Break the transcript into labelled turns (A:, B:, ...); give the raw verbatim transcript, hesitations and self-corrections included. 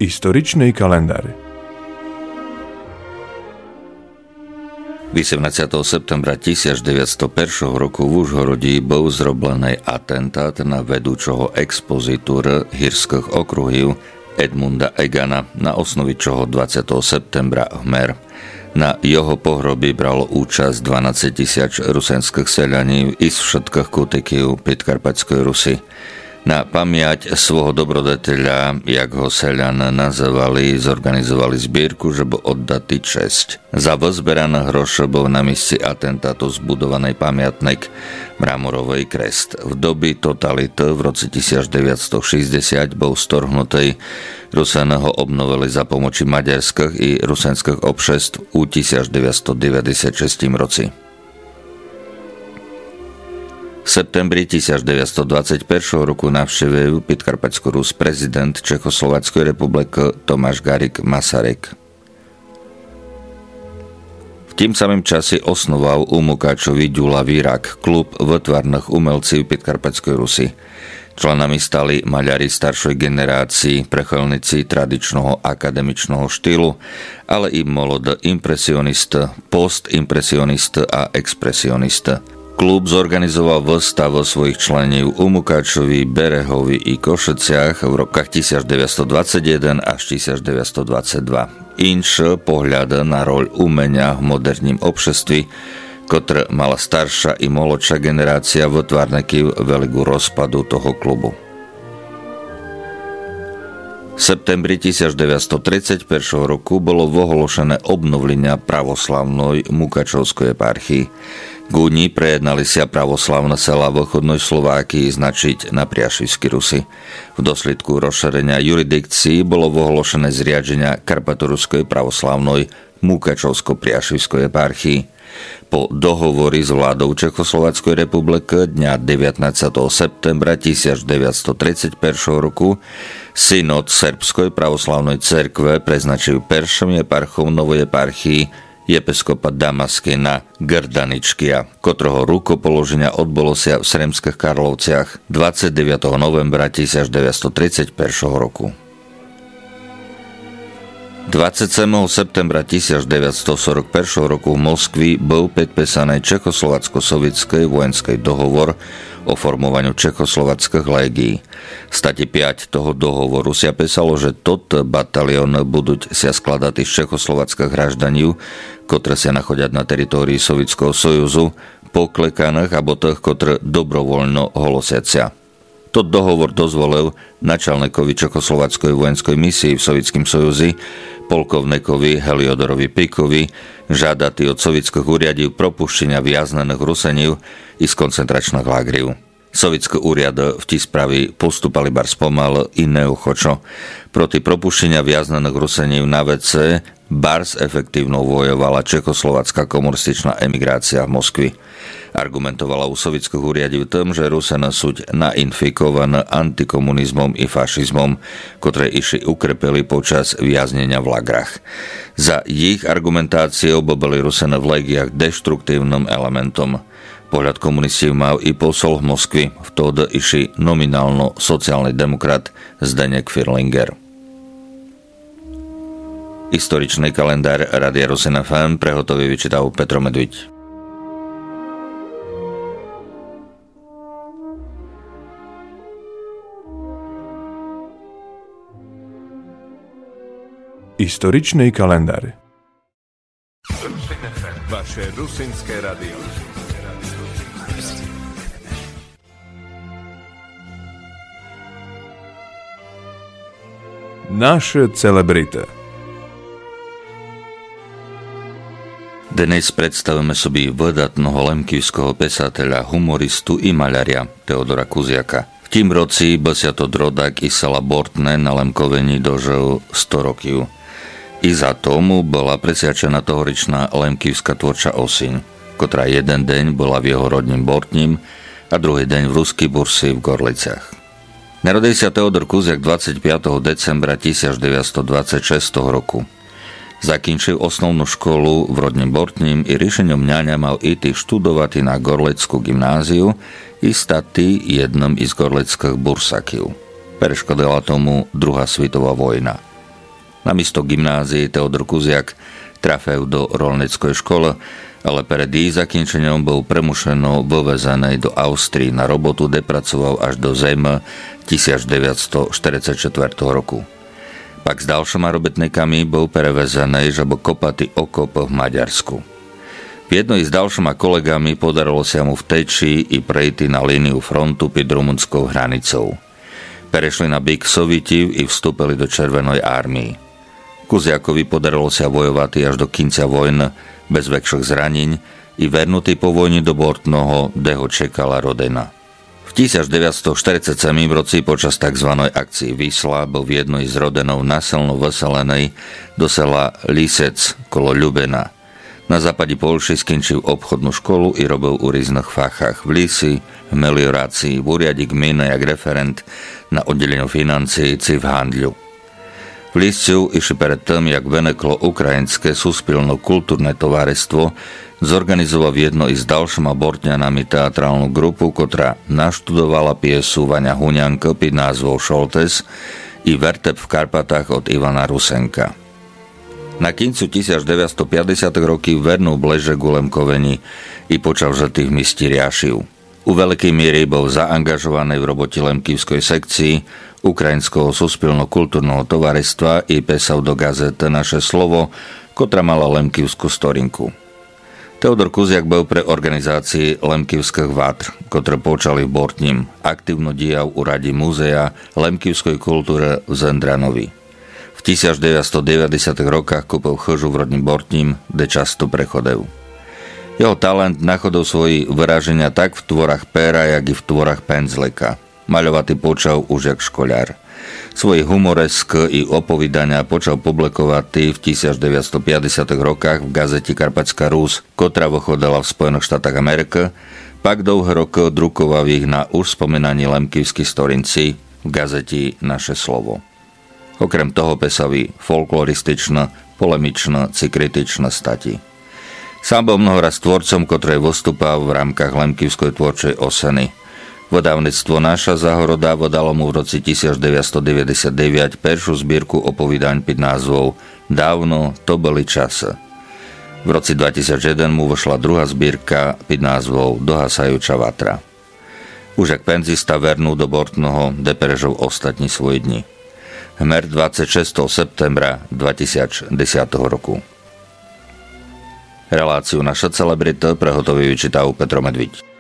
A: Историчный календар.
B: osemnásteho septembra devätnásťstopäť roku v Užhorodi bol zroblený atentát na vedúčoho expozitúra hírskych okruhів Edmunda Egana, na osnovi čoho dvadsiateho septembra Hmer. Na jeho pohrobi bralo účasť dvanásť tisíc rusenských seľaní iz všetkých kútikov Podkarpatskej Rusy. Na pamiať svojho dobrodeteľa, jak ho seľan nazývali, zorganizovali zbierku, že bol oddatý česť. Za vzberané hroše bol na mieste atentátu zbudovaný pamiatnik Mramorovej Krest. V doby totality v roce devätnásťstošesťdesiat bol storhnutý. Rusene ho obnovili za pomoci maďarských i rusenských obšestv u devätnásťstodeväťdesiatšesť roci. V septembri devätnásťstodvadsaťjeden roku navštívil Podkarpatskú Rus prezident Čechoslovenskej republiky Tomáš Garrigue Masaryk. V tým samým čase osnoval u Mukáčovi Ďulavý rak, klub vytvarných umelcov Podkarpatskej Rusy. Členami stali maľari staršej generácii, prechylníci tradičného akademičného štýlu, ale i mladí impresionista, postimpresionista a expresionista. Klub zorganizoval výstavu svojich členov u Mukáčovi, Berehovi i Košiciach v rokoch devätnásťstodvadsaťjeden až devätnásťstodvadsaťdva. Inš pohľad na roľ umenia v moderním obšeství, ktoré mala staršia i molodšia generácia vytvarníkov veľkú rozpadu toho klubu. V septembri devätnásťstotridsaťjeden roku bolo ohlásené obnovlenia pravoslavnej Mukačovskej eparchii. Gúni prejednali sa pravoslavné sela východnej Slovákii značiť na Priašivskej Rusi. V dôsledku rozšírenia jurisdikcií bolo ohlásené zriadenia Karpatoruskej pravoslavnej Mukačovsko-Priašivskej eparchii. Po dohovori s vládou Čechoslovenskej republiky dňa devätnásteho septembra devätnásťstotridsaťjeden roku synod Srbskej pravoslavnej cerkve preznačil prvým eparchom novej eparchii episkopa Damaskina Grdaničkia, ktorého rukopoloženia odbolo sa v Sremských Karlovciach dvadsiateho deviateho novembra devätnásťstotridsaťjeden roku. dvadsiateho siedmeho septembra devätnásťstoštyridsaťjeden roku v Moskvi bol podpísaný Čechoslovensko-sovietský vojenský dohovor o formovaniu čechoslovenských légií. V stati päť toho dohovoru sa písalo, že toto batalión budú sa skladať z čechoslovenských hraždaní, ktoré sa nachodia na teritórii Sovietskeho sojuzu, poklekaných alebo tých, ktoré dobrovoľno holosiacia. Tot dohovor dozvolil načalníkovi Čechoslovenskej vojenskej misii v Sovietskom sojuzi, polkovníkovi Heliodorovi Pikovi, žiadati od sovietských úriadov propuštenia viaznených Rusenov i z koncentračných lágriv. Sovietské úriady v tí spravi postupali bar spomal i neochočo. Proti propuštenia viaznených Rusenov na vé cé bars efektívno vojovala čechoslovenská komunistická emigrácia v Moskvi. Argumentovala u sovietských úriadov tým, že Rusene sú nainfikované antikomunizmom i fašizmom, ktoré išli ukrepili počas viaznenia v lagrách. Za ich argumentáciou boli Rusene v légiách deštruktívnym elementom. Pohľad komunistov mal i posol v Moskvi, vtedy išli nominálno sociálny demokrat Zdeněk Firlinger. Historičný kalendár Rádia Rusin ef em prehotový vyčítal Petro Medviť.
A: Историчный календар.
C: Vaše rusinské radio.
A: Naše celebrity.
B: Dnes predstavíme sobie vydatného lemkivského pesateľa, humoristu i maľaria Teodora Kuziaka. V tým roci bosiato rodák i sela Bortné na Lemkovení dožil sto rokov. I za tomu bola presviadčená tohoričná lemkivská tvorča Osiň, ktorá jeden deň bola v jeho rodním Bortním a druhý deň v Ruskej Bursi v Gorliciach. Narodil sa Teodor Kuziak dvadsiateho piateho decembra devätnásťstodvadsaťšesť roku. Zakінчив основну школу в роднім Бортнім і рішенням няня мав іти штудувати на Горлицьку гімназію і стати єдним із горлицьких бурсаків. Перешкодила тому Друга світова війна. Namiesto gymnázii Teodor Kuziak trafil do rolnickej školy, ale pred jej zakінčením bol premušeno vyvezený do Austrii na robotu, kde pracoval až do zimy devätnásťstoštyridsaťštyri roku. Pak s ďalšími robotníkami bol prevezený, żeby kopať okop v Maďarsku. V jednej s ďalšími kolegami podarilo sa mu vteči i prejти na líniu frontu pod rumunskou hranicou. Perešli na bík Sovietov i vstúpili do Červenej armii. Kuziakovi podarilo sa bojovať až do konca vojny bez väčších zranín i vernutý po vojni do Bortnoho, kde ho čekala rodina. V devätnásťstoštyridsaťsedem roci počas tzv. Akcie Vysla bol v jednej z rodenov nasilno vyselenej do sela Lisec kolo Ľubena. Na západe Polši skončil obchodnú školu i robil u rýznych fachách v lisi, v meliorácii, v úriade gminy jak referent na oddeleniu financií či v handľu. V Liscu iši pred tým, jak veneklo ukrajinské súspilno-kultúrne tovarestvo, zorganizoval jedno i s ďalšíma Bortňanami teatrálnu grupu, ktorá naštudovala piesu Vaňa Huňanka pod názvou Šoltes i Vertep v Karpatách od Ivana Rusenka. Na koncu devätnásťstopäťdesiatych roky vernú Bleže Gulemkoveni i počal žatých mistí riašiv. U veľkej miery bol zaangažovaný v robote lemkivskej sekcii Ukrajinského súspilno-kultúrneho tovarestva i písal do gazety Naše slovo, ktorá mala lemkivskú storinku. Teodor Kuziak bol pre organizácii lemkivských vátr, ktoré počali v Bortním, aktívno dial u radi múzea lemkivskej kultúry v Zendranovi. V devätnásťstodeväťdesiatych rokách kúpil chyžu v rodním Bortním, kde často prechodil. Jeho talent nachodil svoji vyraženia tak v tvorách péra, jak i v tvorách penzleka. Maľovatý počal už jak škoľár. Svoje humoresk i opovídania počal publikovať v devätnásťstopäťdesiatych rokách v gazete Karpatská Rus, ktorá vychodila v Spojených štátoch Ameriky, pak dlhé roky drukoval ich na už spomínaní lemkivskí storinci v gazete Naše slovo. Okrem toho písali folklorističné, polemičné či kritičné stati. Sám bol mnohoraz tvorcom, ktorý vystúpal v rámkach lemkivskej tvorčej oseny. Vydavníctvo Naša Zahoroda vydalo mu v roci devätnásťstodeväťdesiatdeväť peršiu zbierku opovídaň pod názvou Dávno to boli časy. V roci dvetisícjeden mu vyšla druhá zbierka pod názvou Dohasajúča vatra. Už jak penzista vernú do Bortnoho, kde prežil ostatní svoje dni. Hmer dvadsiateho šiesteho septembra dvetisícdesať roku. Reláciu Naša celebrita prehotovil vyčítal Petro Medviť.